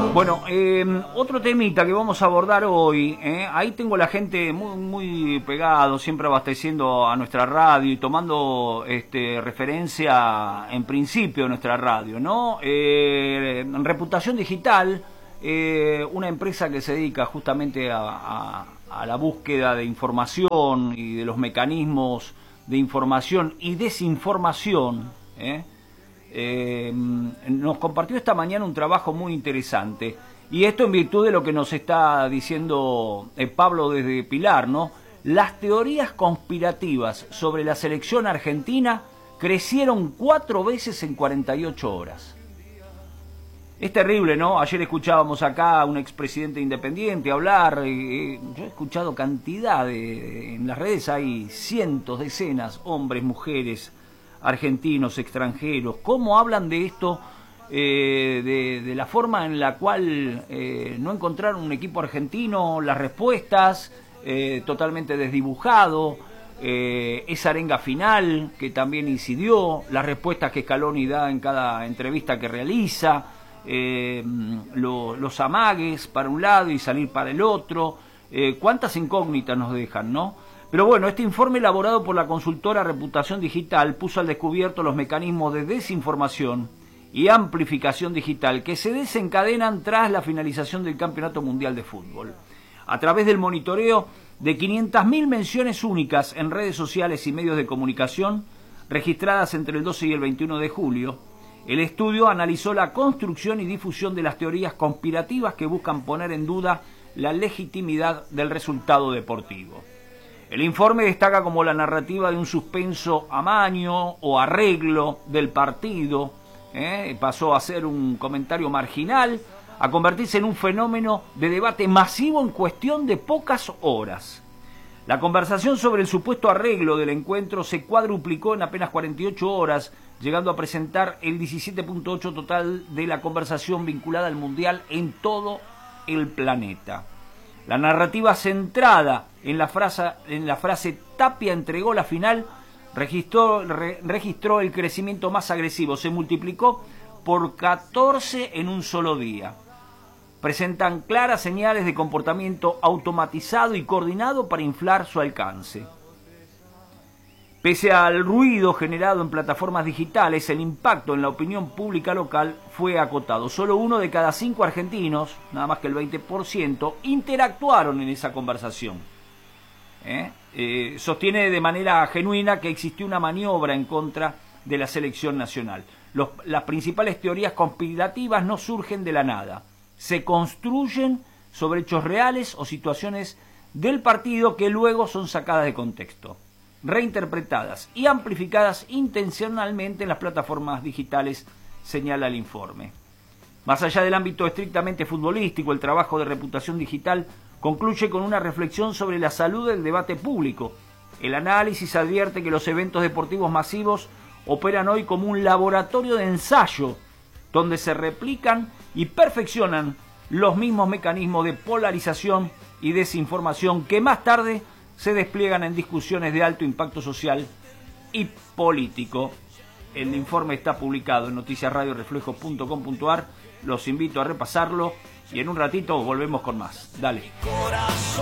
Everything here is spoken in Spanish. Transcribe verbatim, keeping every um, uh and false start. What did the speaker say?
Bueno, eh, otro temita que vamos a abordar hoy, eh, ahí tengo la gente muy, muy pegado, siempre abasteciendo a nuestra radio y tomando este, referencia en principio a nuestra radio, ¿no? Eh, Reputación Digital, eh, una empresa que se dedica justamente a, a, a la búsqueda de información y de los mecanismos de información y desinformación, ¿eh? Eh, nos compartió esta mañana un trabajo muy interesante, y esto en virtud de lo que nos está diciendo eh, Pablo desde Pilar, ¿no? Las teorías conspirativas sobre la selección argentina crecieron cuatro veces en cuarenta y ocho horas. Es terrible, ¿no? Ayer escuchábamos acá a un expresidente independiente hablar, eh, yo he escuchado cantidad de, en las redes hay cientos, decenas, hombres, mujeres, argentinos, extranjeros, cómo hablan de esto, eh, de, de la forma en la cual eh, no encontraron un equipo argentino, las respuestas, eh, totalmente desdibujado, eh, esa arenga final que también incidió, las respuestas que Scaloni da en cada entrevista que realiza, eh, lo, los amagues para un lado y salir para el otro, eh, cuántas incógnitas nos dejan, ¿no? Pero bueno, este informe elaborado por la consultora Reputación Digital puso al descubierto los mecanismos de desinformación y amplificación digital que se desencadenan tras la finalización del Campeonato Mundial de Fútbol. A través del monitoreo de quinientas mil menciones únicas en redes sociales y medios de comunicación, registradas entre el doce y el veintiuno de julio, el estudio analizó la construcción y difusión de las teorías conspirativas que buscan poner en duda la legitimidad del resultado deportivo. El informe destaca como la narrativa de un suspenso amaño o arreglo del partido, ¿eh? pasó a ser un comentario marginal, a convertirse en un fenómeno de debate masivo en cuestión de pocas horas. La conversación sobre el supuesto arreglo del encuentro se cuadruplicó en apenas cuarenta y ocho horas, llegando a presentar el diecisiete punto ocho total de la conversación vinculada al Mundial en todo el planeta. La narrativa centrada en la frase, en la frase Tapia entregó la final registró, re, registró el crecimiento más agresivo, se multiplicó por catorce en un solo día. Presentan claras señales de comportamiento automatizado y coordinado para inflar su alcance. Pese al ruido generado en plataformas digitales, el impacto en la opinión pública local fue acotado. Solo uno de cada cinco argentinos, nada más que el veinte por ciento, interactuaron en esa conversación. ¿Eh? Eh, sostiene de manera genuina que existió una maniobra en contra de la selección nacional. Los, las principales teorías conspirativas no surgen de la nada. Se construyen sobre hechos reales o situaciones del partido que luego son sacadas de contexto, reinterpretadas y amplificadas intencionalmente en las plataformas digitales, señala el informe. Más allá del ámbito estrictamente futbolístico, el trabajo de Reputación Digital concluye con una reflexión sobre la salud del debate público. El análisis advierte que los eventos deportivos masivos operan hoy como un laboratorio de ensayo, donde se replican y perfeccionan los mismos mecanismos de polarización y desinformación que más tarde se despliegan en discusiones de alto impacto social y político. El informe está publicado en noticias radio reflejo punto com punto a r. Los invito a repasarlo y en un ratito volvemos con más. Dale.